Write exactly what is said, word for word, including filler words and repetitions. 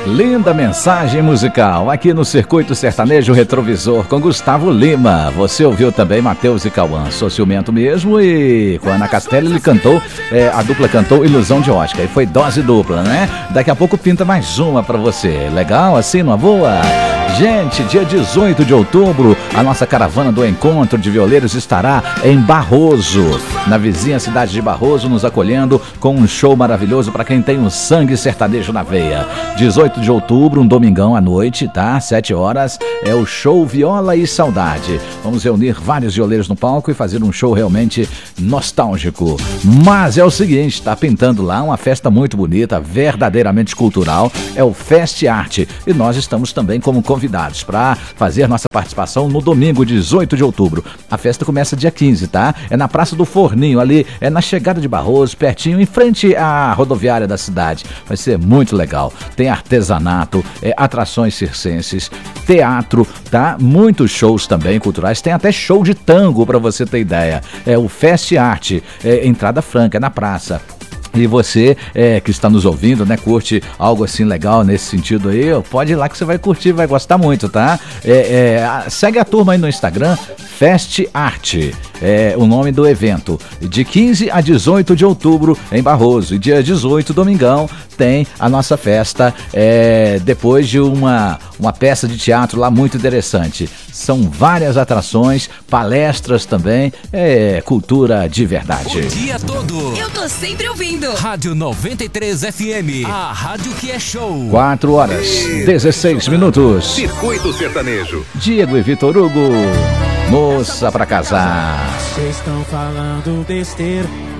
Linda mensagem musical aqui no Circuito Sertanejo Retrovisor com Gustavo Lima. Você ouviu também Matheus e Cauã, Sou Ciumento Mesmo, e com a Ana Castela ele cantou, é, a dupla cantou Ilusão de Ótica, e foi dose dupla, né? Daqui a pouco pinta mais uma pra você. Legal assim, numa boa? Gente, dia dezoito de outubro, a nossa caravana do Encontro de Violeiros estará em Barroso, na vizinha cidade de Barroso, nos acolhendo com um show maravilhoso para quem tem um sangue sertanejo na veia. dezoito de outubro, um domingão à noite, tá? sete horas, é o show Viola e Saudade. Vamos reunir vários violeiros no palco e fazer um show realmente nostálgico. Mas é o seguinte, tá pintando lá uma festa muito bonita, verdadeiramente cultural, é o Fest Arte. E nós estamos também como convidados para fazer nossa participação no domingo, dezoito de outubro. A festa começa dia quinze, tá? É na Praça do Forninho, ali, é na chegada de Barroso, pertinho, em frente à rodoviária da cidade. Vai ser muito legal. Tem artesanato, é, atrações circenses, teatro, tá? Muitos shows também culturais. Tem até show de tango, para você ter ideia. É o Fest Arte, é entrada franca, é na praça. E você é, que está nos ouvindo, né, curte algo assim legal nesse sentido aí, pode ir lá que você vai curtir, vai gostar muito, tá? É, é, segue a turma aí no Instagram, Fest Arte, é o nome do evento, de quinze a dezoito de outubro em Barroso, e dia dezoito, domingão, tem a nossa festa, é, depois de uma, uma peça de teatro lá muito interessante. São várias atrações, palestras também, é cultura de verdade. O dia todo. Eu tô sempre ouvindo. Rádio noventa e três F M, a rádio que é show. quatro horas, dezesseis minutos. Circuito Sertanejo. Diego e Vitor Hugo, moça pra casar. Vocês estão falando besteira,